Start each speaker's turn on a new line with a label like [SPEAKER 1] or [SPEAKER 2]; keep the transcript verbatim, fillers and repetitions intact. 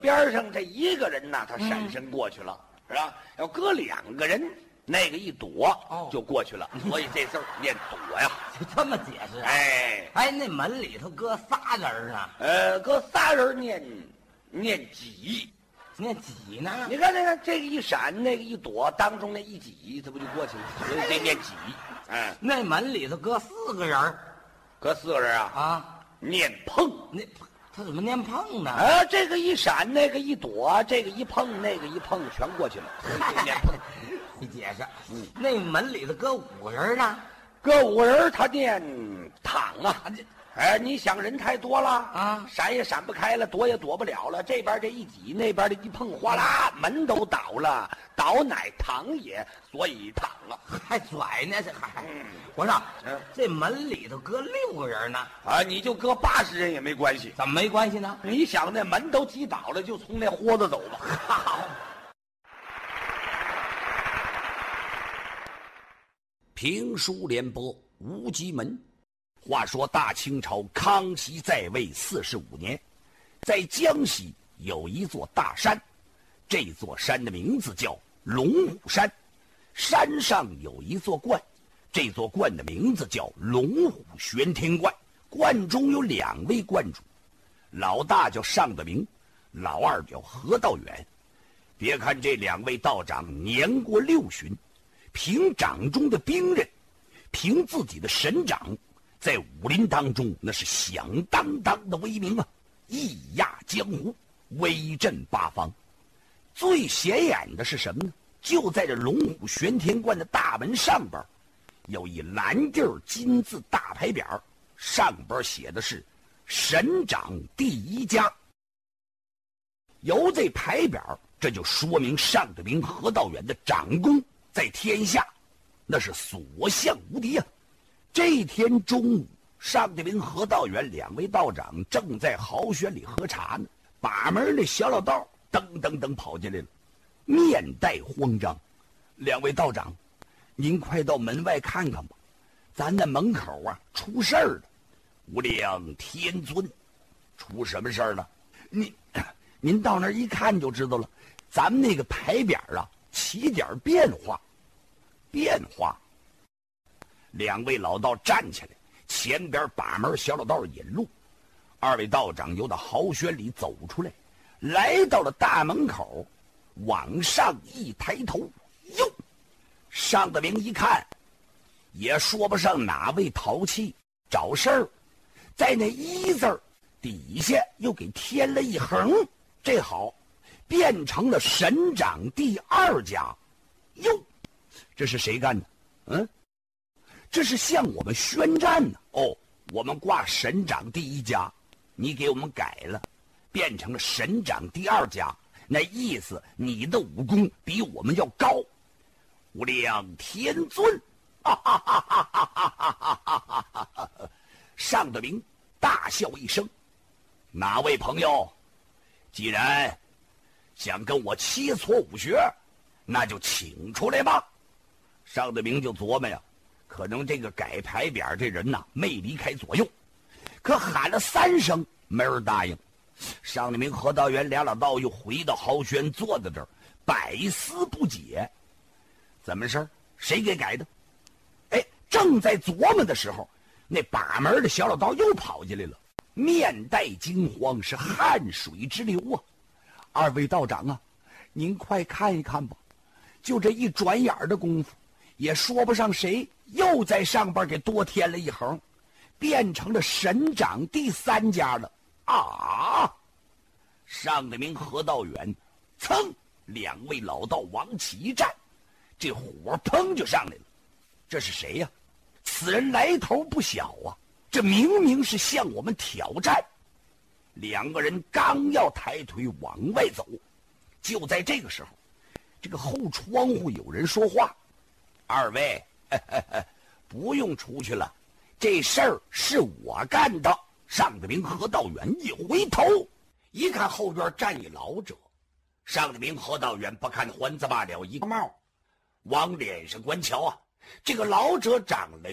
[SPEAKER 1] 边上这一个人呐，他闪身过去了，是吧？要搁两个人，那个一躲就过去了，所以这字儿念躲呀。
[SPEAKER 2] 就这么解释？
[SPEAKER 1] 哎
[SPEAKER 2] 哎，那门里头搁仨人啊？
[SPEAKER 1] 呃，搁仨人念念挤，
[SPEAKER 2] 念挤呢？
[SPEAKER 1] 你看那个这个一闪，那个一躲，当中那一挤，这不就过去了？所以这念挤。哎，
[SPEAKER 2] 那门里头搁四个人，
[SPEAKER 1] 搁四个人啊
[SPEAKER 2] 啊，
[SPEAKER 1] 念碰。
[SPEAKER 2] 那他怎么念碰呢？
[SPEAKER 1] 啊，这个一闪，那个一躲，这个一碰，那个一碰，全过去了。念碰。
[SPEAKER 2] 你解释。嗯，那门里头搁五个人呢？
[SPEAKER 1] 搁五个人，他念躺啊。哎，你想人太多了
[SPEAKER 2] 啊，
[SPEAKER 1] 闪也闪不开了，躲也躲不了了。这边这一挤，那边这一碰，哗啦，门都倒了，倒乃躺也，所以躺了。
[SPEAKER 2] 还拽呢，这还。
[SPEAKER 1] 嗯，
[SPEAKER 2] 我说，
[SPEAKER 1] 嗯，
[SPEAKER 2] 这门里头搁六个人呢。
[SPEAKER 1] 啊，你就搁八十人也没关系。
[SPEAKER 2] 怎么没关系呢？
[SPEAKER 1] 你想那门都挤倒了，就从那豁子走吧。好。
[SPEAKER 3] 评书联播无极门。话说大清朝康熙在位四十五年，在江西有一座大山，这座山的名字叫龙虎山，山上有一座观，这座观的名字叫龙虎玄天观，观中有两位观主，老大叫尚德明，老二叫何道远。别看这两位道长年过六旬，凭掌中的兵刃，凭自己的神掌，在武林当中那是响当当的威名啊，义压江湖，威震八方。最显眼的是什么呢？就在这龙虎玄天观的大门上边，有一蓝地金字大牌匾，上边写的是神掌第一家。由这牌匾，这就说明尚德明、何道远的掌功在天下那是所向无敌啊。这天中午，尚德明、何道远两位道长正在豪轩里喝茶呢，把门的小老道噔噔噔跑进来了，面带慌张。两位道长，您快到门外看看吧，咱那门口啊出事儿了。无量天尊，出什么事儿了？您您到那儿一看就知道了，咱们那个牌匾啊起点变化。变化。两位老道站起来，前边把门小老道引路。二位道长由到豪轩里走出来，来到了大门口，往上一抬头，哟！尚德明一看，也说不上哪位淘气找事儿，在那一字底下又给添了一横，这好，变成了神掌第二家。哟，这是谁干的？嗯，这是向我们宣战呢。哦，我们挂神掌第一家，你给我们改了，变成了神掌第二家，那意思你的武功比我们要高。无量天尊！哈哈哈哈哈哈哈哈哈！尚德明大笑一声：“哪位朋友，既然想跟我切磋武学，那就请出来吧。”尚德明就琢磨呀，可能这个改牌匾这人呐没离开左右，可喊了三声没人答应。尚德明、何道元俩老道又回到豪轩，坐在这儿百思不解，怎么事？谁给改的？哎，正在琢磨的时候，那把门的小老道又跑进来了，面带惊慌，是汗水直流啊！二位道长啊，您快看一看吧，就这一转眼的功夫，也说不上谁又在上边给多添了一横，变成了神掌第三家了啊！尚德明、何道远，噌，两位老道往起一站，这火砰就上来了。这是谁呀？此人来头不小啊，这明明是向我们挑战。两个人刚要抬腿往外走，就在这个时候，这个后窗户有人说话：“二位，呵呵呵，不用出去了，这事儿是我干的。”尚德明、何道远一回头，一看后边站一老者。尚德明、何道远不看还子罢了，一个帽往脸上观瞧啊，这个老者长了